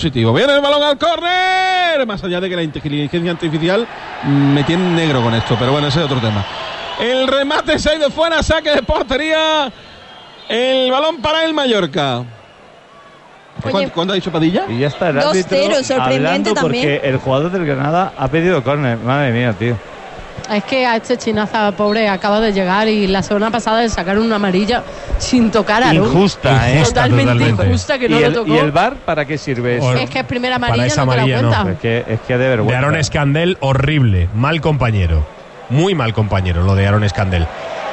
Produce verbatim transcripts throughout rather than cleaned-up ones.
Positivo. Viene el balón al córner. Más allá de que la inteligencia artificial me tiene negro con esto, pero bueno, ese es otro tema. El remate se ha ido fuera, saque de portería. El balón para el Mallorca. ¿Cuánto, ¿Cuánto ha dicho Padilla? Y ya está el árbitro dos cero, sorprendente también. Porque el jugador del Granada ha pedido córner. Madre mía, tío. Es que a este Chinaza, pobre, acaba de llegar y la semana pasada le sacaron una amarilla sin tocar a Aarón. Injusta, ¿eh? Totalmente, totalmente injusta, que no ¿Y el, lo tocó. ¿Y el V A R para qué sirve eso? Es que es primera amarilla, esa no te amarilla, la cuenta. no. Es que, es que de vergüenza. De Aaron Escandel, horrible. Mal compañero. Muy mal compañero lo de Aaron Escandel.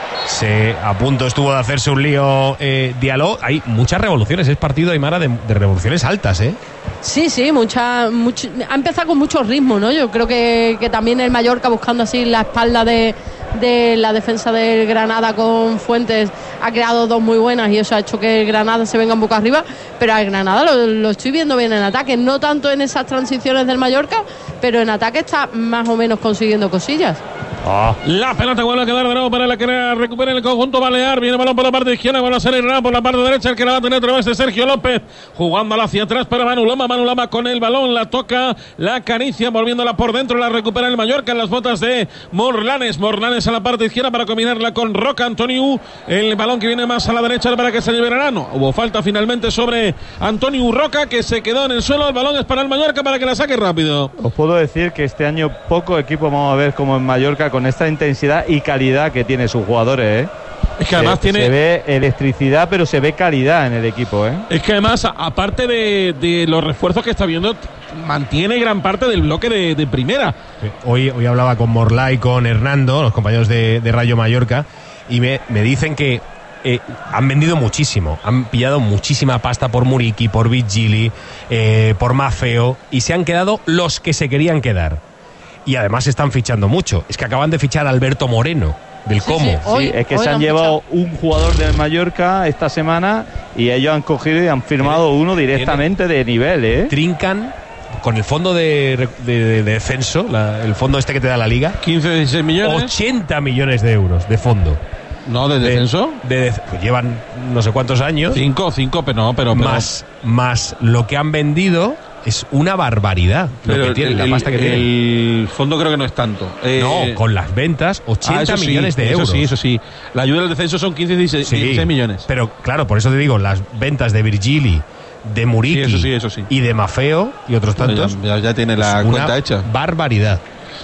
Se a punto estuvo de hacerse un lío eh, Diallo. Hay muchas revoluciones. Es partido, Aymara, de, de revoluciones altas, ¿eh? Sí, sí, mucha, mucho, ha empezado con mucho ritmo, ¿no? Yo creo que, que también el Mallorca, buscando así la espalda de, de la defensa del Granada con Fuentes, ha creado dos muy buenas y eso ha hecho que el Granada se venga un poco arriba, pero al Granada lo, lo estoy viendo bien en ataque, no tanto en esas transiciones del Mallorca, pero en ataque está más o menos consiguiendo cosillas. Oh. La pelota vuelve a quedar de nuevo para la que recupera el conjunto balear. Viene el balón por la parte izquierda, vuelve a salir por la parte derecha, el que la va a tener otra vez de Sergio López, jugándola hacia atrás para Manu Lama. Manu Lama con el balón, la toca, la acaricia, volviéndola por dentro, la recupera el Mallorca en las botas de Morlanes. Morlanes a la parte izquierda para combinarla con Roca Antonio. El balón que viene más a la derecha para que se liberará. No, hubo falta finalmente sobre Antonio Roca, que se quedó en el suelo. El balón es para el Mallorca para que la saque rápido. Os puedo decir que este año poco equipo vamos a ver como en Mallorca con esta intensidad y calidad que tiene sus jugadores, ¿eh? Es que además se, tiene... se ve electricidad, pero se ve calidad en el equipo, ¿eh? Es que además, aparte de, de los refuerzos que está viendo, mantiene gran parte del bloque de, de primera. Hoy, hoy hablaba con Morla y con Hernando, los compañeros de, de Rayo Mallorca, y me, me dicen que eh, han vendido muchísimo, han pillado muchísima pasta por Muriqui, por Vigili, eh, por Maffeo, y se han quedado los que se querían quedar. Y además están fichando mucho. Es que acaban de fichar a Alberto Moreno, del Sí, Como. sí. Hoy- Sí, es que hoy se lo han han llevado un jugador de Mallorca esta semana y ellos han cogido y han firmado uno directamente de nivel, ¿eh? Trincan con el fondo de, de, de- de descenso, la- el fondo este que te da la liga, quince, dieciséis millones. ochenta millones de euros de fondo. No, de descenso. De, de- pues llevan no sé cuántos años. Cinco, cinco, pero no, pero... pero Más, más lo que han vendido es una barbaridad. pero Lo que tienen, el, la pasta que el, tienen. el fondo creo que no es tanto. Eh, No, con las ventas, ochenta ah, eso sí, millones de eso euros. sí, eso sí. La ayuda del descenso son quince, dieciséis, Sí, dieciséis millones. Pero claro, por eso te digo, las ventas de Virgili, de Muriqui Sí, eso sí, eso sí. y de Mafeo y otros tantos. Ya, ya- ya tiene la es una cuenta hecha. barbaridad.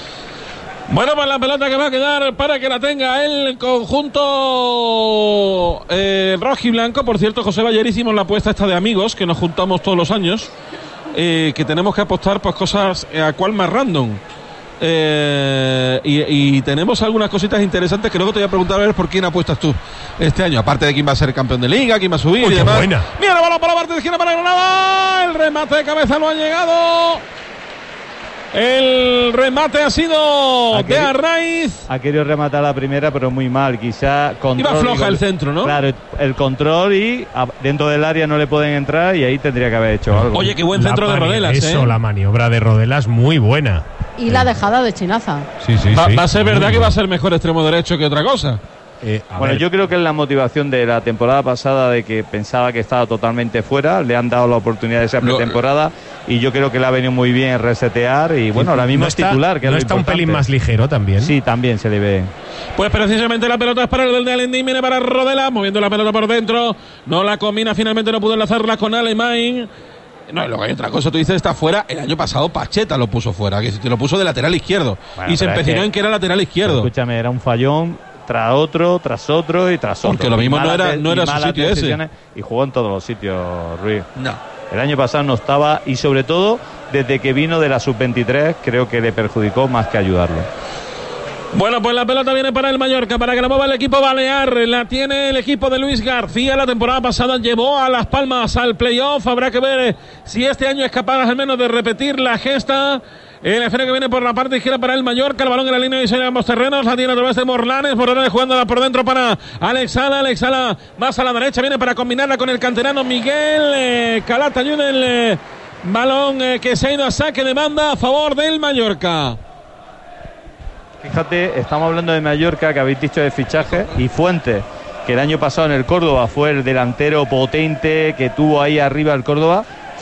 Bueno, pues la pelota que va a quedar para que la tenga el conjunto eh, rojiblanco. Por cierto, José Bayer, hicimos la apuesta esta de amigos, que nos juntamos todos los años, eh, que tenemos que apostar pues cosas eh, a cuál más random. Eh, y, y tenemos algunas cositas interesantes que luego te voy a preguntar a ver por quién apuestas tú este año, aparte de quién va a ser campeón de liga, quién va a subir. Uy, y qué demás. buena. Mira la bola por la parte de izquierda para Granada, el remate de cabeza no ha llegado. El remate ha sido Aquí. de Arraiz. Ha querido rematar la primera, pero muy mal. Quizá control. Iba floja y- el centro, ¿no? Claro, el control y a- dentro del área no le pueden entrar y ahí tendría que haber hecho algo. Oye, qué buen centro La de mani- Rodelas, Eso, ¿eh? la maniobra de Rodelas muy buena. Y la dejada de Chinaza. Sí, sí, Va, sí. va a ser Muy verdad que bien. va a ser mejor extremo derecho que otra cosa. Eh, a Bueno, ver, yo creo que es la motivación de la temporada pasada de que pensaba que estaba totalmente fuera, le han dado la oportunidad de esa Lo- pretemporada y yo creo que le ha venido muy bien resetear y bueno, ahora mismo no es está, titular, que es no lo está un importante. pelín más ligero también. Sí, también se le ve. Pues precisamente la pelota es para el del de Alendín, viene para Rodelas, moviendo la pelota por dentro. No la combina, finalmente no pudo enlazarla con Alemán. No, y luego hay otra cosa, tú dices está fuera. El año pasado Pacheta lo puso fuera, que te lo puso de lateral izquierdo. Bueno, y se pero es empecinó que- en que era lateral izquierdo. Escúchame, era un fallón tras otro, tras otro y tras otro. Porque lo Y mismo no malas era- de- no y era su malas sitio ese. decisiones, y jugó en todos los sitios, Ruiz. No. El año pasado no estaba y sobre todo desde que vino de la sub veintitrés creo que le perjudicó más que ayudarlo. Bueno, pues la pelota viene para el Mallorca, para que la mueva el equipo balear. La tiene el equipo de Luis García. La temporada pasada llevó a Las Palmas al playoff. Habrá que ver si este año es capaz al menos de repetir la gesta. El esfera que viene por la parte izquierda para el Mallorca. El balón en la línea de ambos terrenos. La tiene a través de Morlanes. Morlanes jugándola por dentro para Alex Sala. Alex Sala más a la derecha. Viene para combinarla con el canterano Miguel eh, Calatayud. El eh, balón eh, que se ha ido a saque de banda a favor del Mallorca. Fíjate, estamos hablando de Mallorca, que habéis dicho de fichaje, y Fuentes, que el año pasado en el Córdoba fue el delantero potente que tuvo ahí arriba el Córdoba.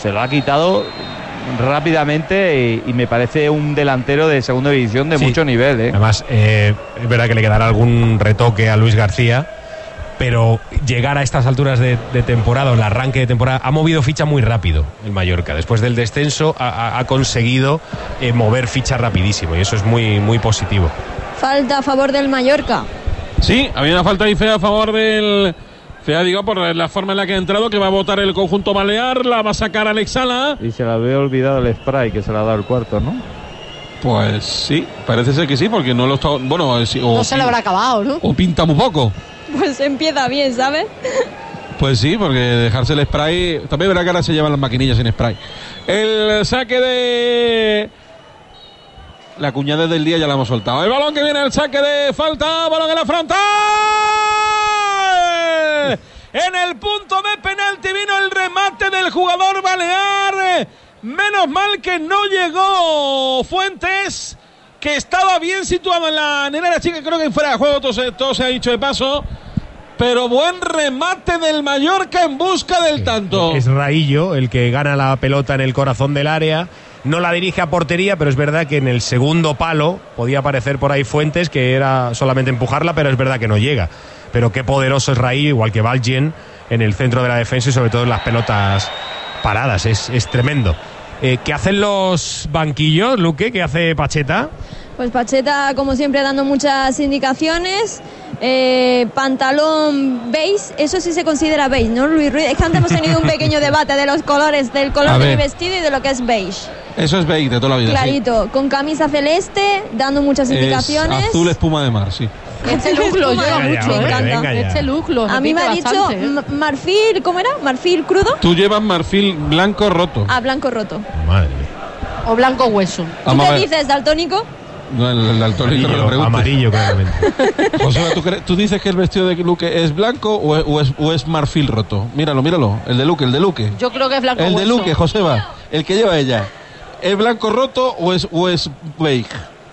se lo ha quitado rápidamente y, y me parece un delantero de segunda división de sí. mucho nivel, ¿eh? Además, eh, es verdad que le quedará algún retoque a Luis García, pero llegar a estas alturas de, de temporada, o el arranque de temporada, ha movido ficha muy rápido el Mallorca. Después del descenso ha, ha conseguido eh, mover ficha rapidísimo, y eso es muy, muy positivo. Falta a favor del Mallorca. Sí, había una falta ahí fea a favor del... Fea, digo, por la forma en la que ha entrado, que va a votar el conjunto balear, la va a sacar Alex Sala. Y se le había olvidado el spray que se le ha dado el cuarto, ¿no? Pues sí, parece ser que sí, porque no lo está... Bueno, o no se le habrá acabado, ¿no? O pinta muy poco. Pues empieza bien, ¿sabes? Pues sí, porque dejarse el spray... También verá que ahora se llevan las maquinillas sin spray. El saque de... La cuñada del día ya la hemos soltado. El balón que viene al saque de falta, balón en la frontal. En el punto de penalti vino el remate del jugador balear. Menos mal que no llegó Fuentes, que estaba bien situado en la nevera chica. Creo que fuera de juego todo se, todo se ha dicho de paso. Pero buen remate del Mallorca en busca del tanto. Es Raillo el que gana la pelota en el corazón del área. No la dirige a portería, pero es verdad que en el segundo palo podía aparecer por ahí Fuentes, que era solamente empujarla, pero es verdad que no llega. Pero qué poderoso es Raillo, igual que Valgien, en el centro de la defensa y sobre todo en las pelotas paradas. Es, es tremendo. Eh, ¿Qué hacen los banquillos, Luque? ¿Qué hace Pacheta? Pues Pacheta, como siempre, dando muchas indicaciones. Eh, pantalón beige, eso sí se considera beige, ¿no, Luis Ruiz? Es que antes hemos tenido un pequeño debate de los colores, del color del vestido y de lo que es beige. Eso es beige de toda la vida. Clarito, sí. Con camisa celeste, dando muchas es indicaciones. Azul espuma de mar, sí. Este look lo lleva mucho, me encanta. Este look lo a mí me ha dicho bastante, ¿eh? marfil, ¿cómo era? ¿Marfil crudo? Tú llevas marfil blanco roto. Ah, blanco roto. Madre mía. O blanco hueso. ¿Tú qué dices, daltónico? No, el, el daltónico no lo preguntes. Amarillo, claramente. José, ¿tú, ¿tú dices que el vestido de Luque es blanco o es, o, es, o es marfil roto? Míralo, míralo. El de Luque, el de Luque. Yo creo que es blanco El hueso. de Luque, Joseba. El que lleva ella. ¿Es blanco roto o es, o es beige?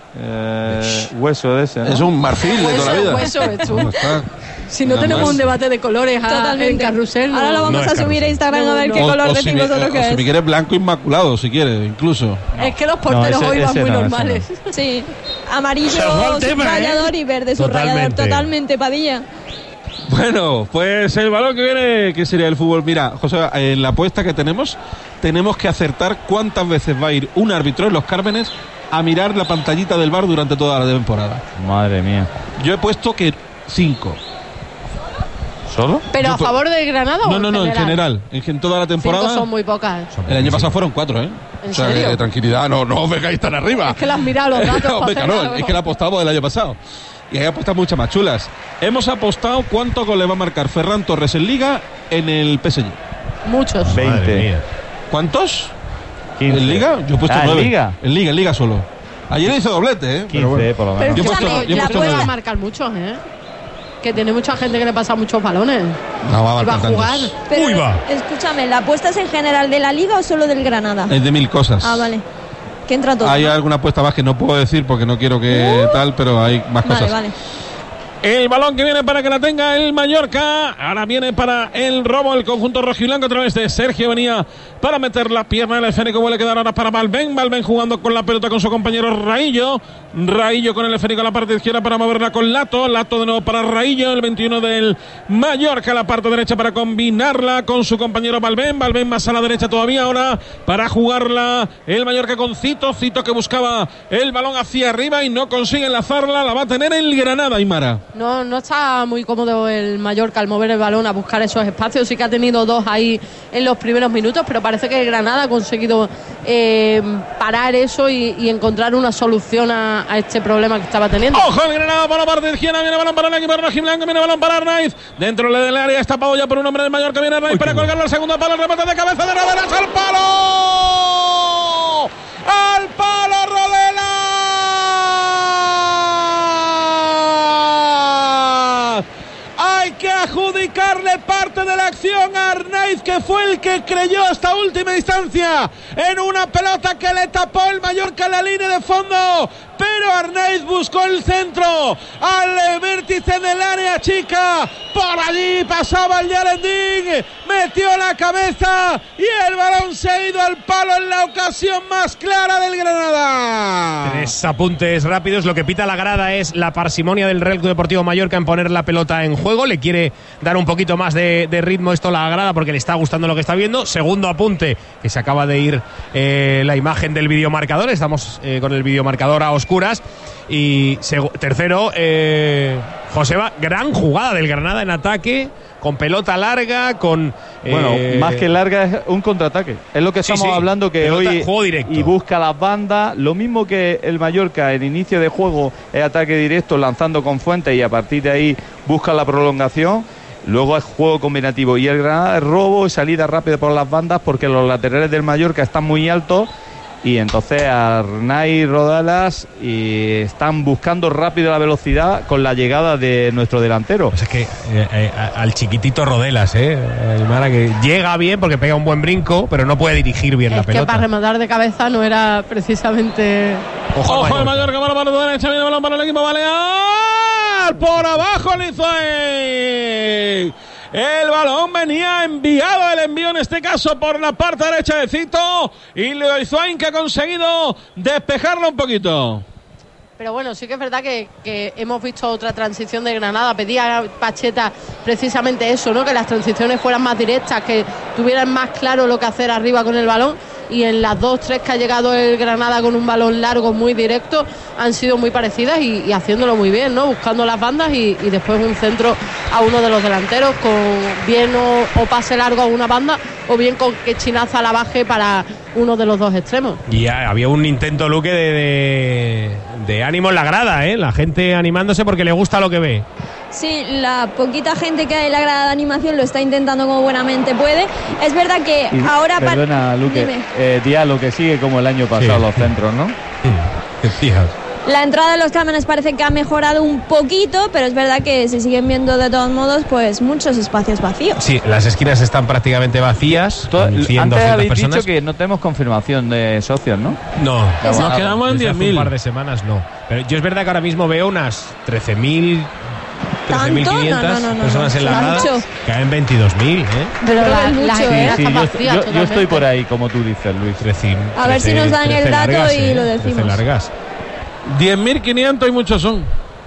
Eh, hueso de ese, ¿no? Es un marfil de toda la vida. Hueso, hueso. ¿Cómo está? Si no Nada tenemos más. un debate de colores a, en carrusel. Ahora no. lo vamos no a es subir carrusel. a Instagram No, a ver no. qué O, color o si decimos me, nosotros o que si es. me quieres blanco inmaculado, si quieres, incluso. Es que los porteros No, ese- hoy van ese muy no, ese normales. Sí, amarillo Se fue el tema, subrayador ¿eh? y verde subrayador. Totalmente. Totalmente, Padilla. Bueno, pues el balón que viene, ¿qué sería el fútbol? Mira, José, en la apuesta que tenemos, tenemos que acertar cuántas veces va a ir un árbitro en los Cármenes a mirar la pantallita del V A R durante toda la temporada. Madre mía. Yo he puesto que cinco. ¿Solo? ¿Pero Yo a po- favor de Granada o No, no, no, en general. En, en toda la temporada. Cinco son muy pocas. El año pasado fueron cuatro, ¿eh? ¿En o sea, serio? que, tranquilidad, no, no os vengáis tan arriba. Es que las mirado los datos. Hombre, para claro, hacer es que la apostamos del año pasado. Y hay apuestas muchas más chulas. Hemos apostado cuánto gol le va a marcar Ferran Torres en Liga en el P S G. Muchos. Madre veinte. mía. ¿Cuántos? quince. ¿En Liga? Yo he puesto Ah, ¿en nueve. Liga? En Liga, en Liga solo. Ayer hizo doblete, ¿eh? quince, Pero bueno. por lo Pero menos. Yo he escúchame, puesto- yo he la puesto puesta- Va a nueve. marcar muchos, ¿eh? Que tiene mucha gente que le pasa muchos balones. No, va a Y va a marcar jugar. tantos. Pero, Uy, va. escúchame, ¿la apuesta es en general de la Liga o solo del Granada? Es de mil cosas. Ah, vale. Que entra todo. Hay alguna apuesta más que no puedo decir porque no quiero que tal, pero hay más Vale, cosas. vale. El balón que viene para que la tenga el Mallorca. Ahora viene para el robo el conjunto rojiblanco a través de Sergio. Venía para meter la pierna. El esférico vuelve a quedar ahora para Valvén. Valvén jugando con la pelota con su compañero Raillo. Raillo con el esférico a la parte izquierda para moverla con Lato. Lato de nuevo para Raillo. El veintiuno del Mallorca a la parte derecha para combinarla con su compañero Valvén. Valvén más a la derecha todavía ahora para jugarla el Mallorca con Cito. Cito que buscaba el balón hacia arriba y no consigue enlazarla. La va a tener el Granada, Aymara. No, no está muy cómodo el Mallorca al mover el balón a buscar esos espacios. Sí que ha tenido dos ahí en los primeros minutos, pero parece que el Granada ha conseguido eh, parar eso y, y encontrar una solución a, a este problema que estaba teniendo. Ojo el Granada por la parte izquierda, viene balón para el equipo rojiblanco, viene balón para Arnaiz. Dentro del área está Pau ya por un hombre del Mallorca, viene Arnaiz para colgar la segunda palo, remate de cabeza de Rodelas al palo. Al palo Rodelas. Hay que adjudicarle parte de la acción a Arnaiz, que fue el que creyó hasta última instancia en una pelota que le tapó el Mallorca en la línea de fondo, pero Arnaiz buscó el centro al vértice del área chica. Por allí pasaba el Yarendín, metió la cabeza y el balón se ha ido al palo en la ocasión más clara del Granada. Tres apuntes rápidos. Lo que pita la grada es la parsimonia del Real Club Deportivo Mallorca en poner la pelota en juego. Le quiere dar un poquito más de, de ritmo esto a la grada porque le está gustando lo que está viendo. Segundo apunte, que se acaba de ir eh, la imagen del videomarcador. Estamos eh, con el videomarcador a oscuras. Y tercero, eh, Joseba, gran jugada del Granada en ataque, con pelota larga, con... Eh, bueno, más que larga es un contraataque. Es lo que sí, estamos sí, hablando, que pelota, hoy... juego directo. Y busca las bandas. Lo mismo que el Mallorca en inicio de juego es ataque directo, lanzando con Fuentes, y a partir de ahí busca la prolongación. Luego es juego combinativo. Y el Granada es robo y salida rápida por las bandas, porque los laterales del Mallorca están muy altos. Y entonces Arnaiz y Rodalas y están buscando rápido la velocidad con la llegada de nuestro delantero. Pues es que eh, eh, al chiquitito Rodelas, eh, el Mara, que llega bien porque pega un buen brinco, pero no puede dirigir bien es la pelota. Es que para rematar de cabeza no era precisamente... Ojo, Ojo el Mallorca, balón para la derecha, viene el balón para el equipo Balear. Por abajo Lizoen. El balón venía enviado, el envío en este caso por la parte derecha de Cito, y Lizoen, que ha conseguido despejarlo un poquito. Pero bueno, sí que es verdad que, que hemos visto otra transición de Granada. Pedía Pacheta precisamente eso, ¿no? Que las transiciones fueran más directas, que tuvieran más claro lo que hacer arriba con el balón. Y en las dos, tres que ha llegado el Granada con un balón largo muy directo, han sido muy parecidas y, y haciéndolo muy bien, ¿no? Buscando las bandas y, y después un centro a uno de los delanteros, con bien o, o pase largo a una banda, o bien con que Chinaza la baje para uno de los dos extremos. Y había un intento, Luque, de, de, de ánimo en la grada, ¿eh? La gente animándose porque le gusta lo que ve. Sí, la poquita gente que hay en la grada de animación lo está intentando como buenamente puede. Es verdad que y, ahora... Perdona, Luque, eh, Diallo, que sigue como el año pasado, sí, los centros, ¿no? Sí. La entrada de los cámaras parece que ha mejorado un poquito, pero es verdad que se siguen viendo de todos modos pues muchos espacios vacíos. Sí, las esquinas están prácticamente vacías. Todo, antes habéis personas. dicho que no tenemos confirmación de socios, ¿no? No, Exacto. Nos quedamos en diez mil. Un par de semanas no. Pero yo es verdad que ahora mismo veo unas trece mil... trece mil quinientas no, no, no, personas no, no, en la grada, caen veintidós mil, ¿eh? Pero la, mucho, la, ¿eh? Sí, sí, yo, yo, yo estoy por ahí, como tú dices, Luis. trece, a ver si nos dan el dato largas, y ¿eh? Lo decimos. Largas. diez mil quinientos y muchos son.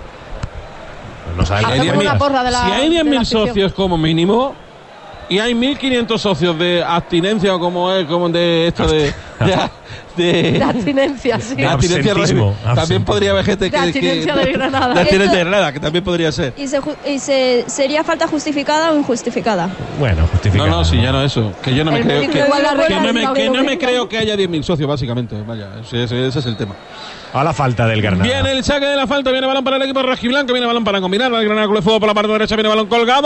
No saben hay diez mil, de la, si hay diez mil socios como mínimo y hay mil quinientos socios de abstinencia, o como es, como de esto de... de De, de abstinencia, sí. De abstinencia, también podría haber gente que... De abstinencia del Granada. De abstinencia del Granada, que también podría ser. ¿Y, se, y se, sería falta justificada o injustificada? Bueno, justificada. No, no, sí, ya no eso. Que yo no me el creo... Que, que, que, no me, que no me creo que haya diez mil socios, básicamente. Vaya, ese, ese, ese es el tema. A la falta del Granada. Viene el saque de la falta, viene balón para el equipo rojiblanco, viene balón para combinar. El Granada Club de Fútbol por la parte derecha, viene balón colgado.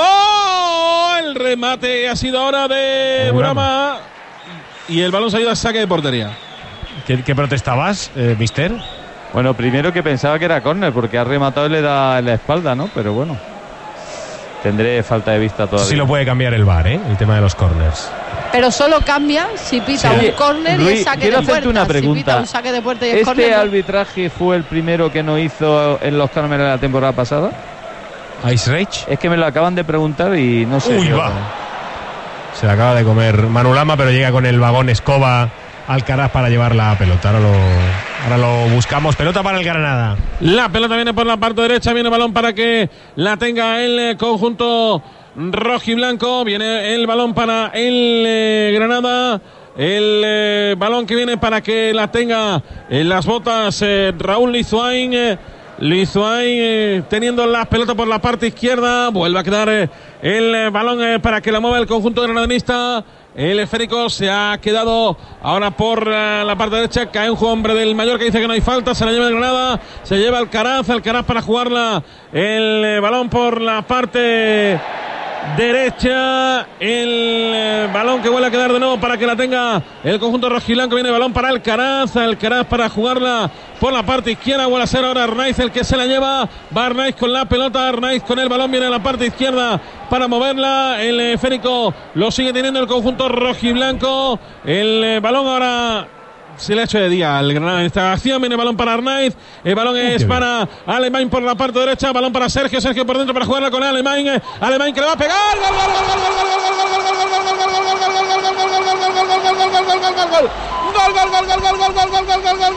El remate ha sido ahora de Brama. Y el balón se ha ido a saque de portería. ¿Qué, qué protestabas, eh, mister? Bueno, primero que pensaba que era córner, porque ha rematado y le da en la espalda, ¿no? Pero bueno, tendré falta de vista todavía. Sí lo puede cambiar el V A R, ¿eh? El tema de los corners. Pero solo cambia si pita sí. un córner y es saque quiero de puerta. Hacerte una pregunta. Si pita un saque de puerta y es ¿Este córner, arbitraje fue el primero que no hizo en los córneres de la temporada pasada? ¿Ice Rage? Es que me lo acaban de preguntar y no sé. Uy, va. Se le acaba de comer Manu Lama, pero llega con el vagón escoba Alcaraz para llevar la pelota. Ahora lo, ahora lo buscamos. Pelota para el Granada. La pelota viene por la parte derecha. Viene balón para que la tenga el conjunto rojiblanco. Viene el balón para el eh, Granada. El eh, balón que viene para que la tenga en las botas eh, Raúl Lizoen. Eh, Lizoen eh, teniendo la pelota por la parte izquierda. Vuelve a quedar eh, el eh, balón eh, para que la mueva el conjunto granadinista. El esférico se ha quedado ahora por uh, la parte derecha. Cae un hombre del Mallorca, dice que no hay falta. Se la lleva el Granada. Se lleva Alcaraz. Alcaraz para jugarla. El eh, balón por la parte derecha. El eh, balón que vuelve a quedar de nuevo para que la tenga el conjunto rojiblanco. Viene el balón para Alcaraz. Alcaraz para jugarla por la parte izquierda. Vuelve a ser ahora Arnaiz el que se la lleva. Va Arnaiz con la pelota. Arnaiz con el balón. Viene a la parte izquierda para moverla. El esférico lo sigue teniendo el conjunto rojiblanco. El eh, balón ahora se le ha hecho de día al Granada en esta acción. Viene el balón para Arnaiz. El balón es para Alemán por la parte derecha. Balón para Sergio. Sergio por dentro para jugarla con Alemán. Alemán que le va a pegar. ¡Gol, gol, gol, gol, gol, gol, gol, gol, gol, gol, gol, gol! gol, gol, gol, gol, gol, gol, gol, gol, gol, gol, gol, gol,